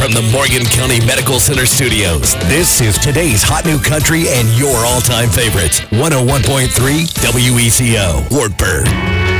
from the Morgan County Medical Center studios, this is today's Hot New Country and your all-time favorites. 101.3 WECO, Wartburg.